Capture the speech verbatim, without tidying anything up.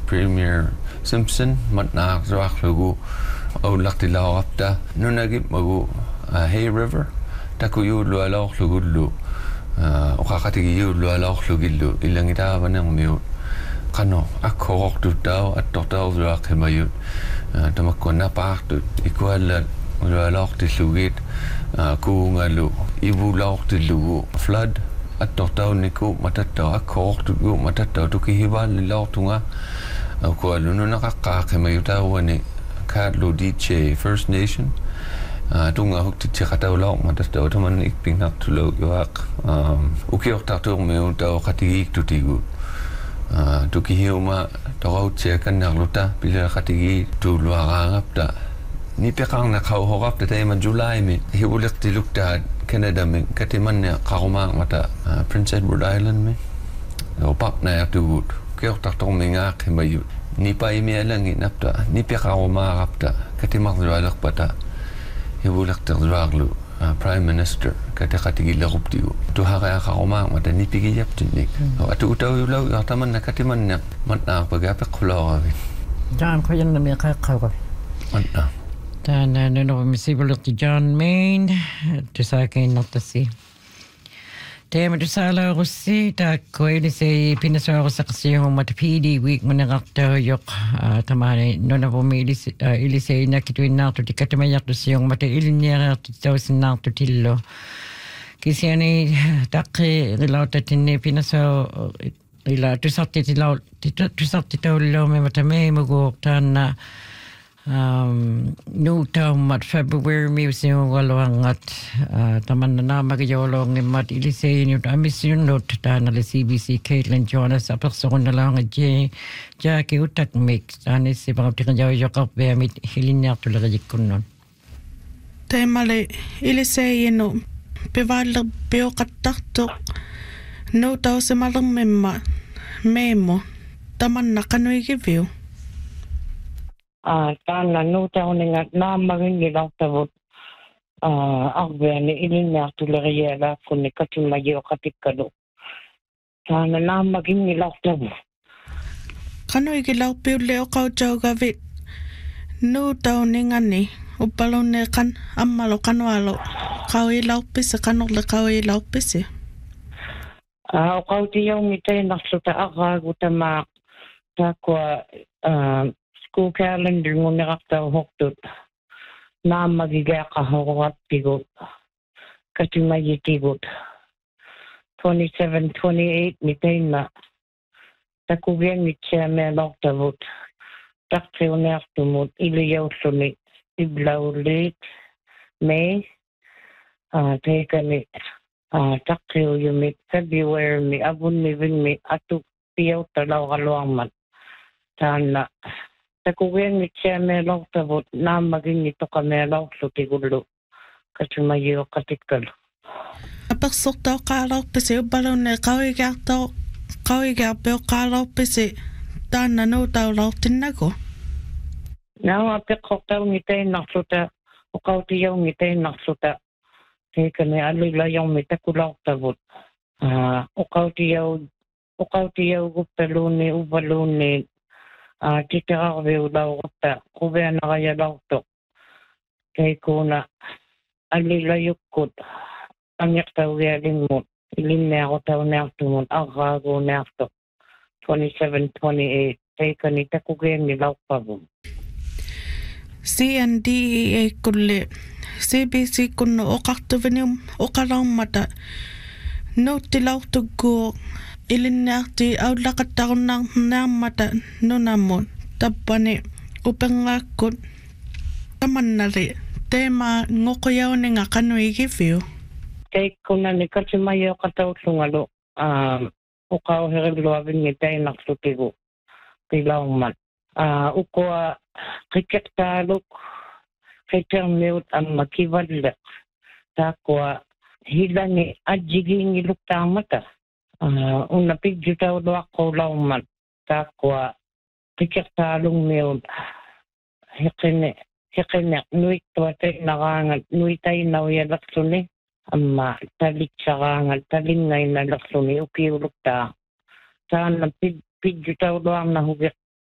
Premier Simpson matna zwak lugu o lakti lawapta nunagip magu Hay River taku yu lu alawk lugu lu o kakati yu lu alawk lugu lu ilang ita banang miut kano akkorok tu tau at tau zwak himayut tamakon na pak tu ikuala lu alawk ti lugit ku ngalu ibu lawk ti lugu flood at tau niku matatau akkorok tu gu matatau tu kihiban li lawk tunga ko aluno nakakak himayuta wani Kadlo D J First Nation tunga hukti tsikataw lawk matatau taman ikpingak tulog yuak ukiok taktur meu tau katigik tu tigu tuki hiuma tawau tsekan nakluta bila katigi tu luarangap ta ni pekang na kau horap ta tema July mi hiulik tiluk ta Canada mi katiman ne kauma mata Prince Edward Island mi opap na tu kiok taktur mengak himayu ni pa imi alang inapta ni pekang marapta katimak lualak pata hiulik terluarlu Prime Minister kata katigi larup tiu tu hara kauma mata ni pigi yap tinik atu utau ulau ataman nakatiman nak matna pagapek khulora John ko yan na mi ka ka matna tan no no mi sibulok ti John Main to sa kay notasi tema to sala rusi ta ko ili say pinasa ko sa kasi yung matapidi week manangakta yok tamane no na po mi ili say nakituin na to ti katamayak to siyong mata ili niya to tawsin na to tillo kasi ani taki rilaw tatini pinasa ila to sakti tilaw to sakti tawlo may matame maguk tan na um no taum mat February mi using walong at taman na magayolong ni mat ilisay ni amisun not ta na C B C Caitlin Jonas a person na lang je Jackie utak mix ani si pang tikan jaw yakap be mit hilinya to la jikunon temale ilisay no peval beo katakto no taw se malang memma memo taman na kanoy giveo Ah, tana no tao nga na maging ilaw tawot ah agwen ilin na tulariya ko ni katimayo katikado tana na maging ilaw tawot kano igilaw piule o kau jaw gavit no tao nga ni upalo ne kan amalo kanwalo kau ilaw pise kanok le kau ilaw pise ah kau tiyaw mitay naksuta aga gutama takwa ah school calendar mo nakakta hoktut na magigaya kahawat tigot katimayi tigot twenty-seven twenty-eight mitay na takugyan ni Chame Loktavut takte unak tumut iliyaw suni iblaw late May ah teka ni ah takte uyumit February mi abun mi ving mi atuk piyaw talaw kaluang mat tana takugyan ni Chame Loktavut na maging ito kami lok sutigulo katimayo katikal apaksok tao kalaw pise ubalo ne kau igak tao kau igak beo kalaw pise tana no tao law tinago na apekok tao ngitay naksuta o kau tiyaw ngitay naksuta teka ni alilayong mitakulaw tavut o kau tiyaw o kau tiyaw gupaluni ubaluni ah titira ko daw ta kuwe na kaya daw to kay kuna alilayok ko anyak taw galing mo ilin na ako taw na tumon agago na to twenty-seven twenty-eight kay kanita ko galing nilaw pa bo C N D E A kulle C B C kuno okakto venum okalaw mata no tilaw to go ilinakti aulakataw ng namata no namon tapane upangakot taman na rin tema ngokoyaw ni nga kanoy gifyo kay kuna ni katimayo kataw sungalo um ukaw herluwabin ni tayo naksutigo pilaw man ah ukwa kikektalok kitermiut ang makibadlak takwa hilani adjiging ilukta mata Uh, una pigjuta do ako lauman takwa tikirtalong meod hekene hekene nuit tuwate narangal nuitay nauyalaksuni amma talik sarangal talingay nalaksuni ukiulukta saan na pigjuta do ang nahugik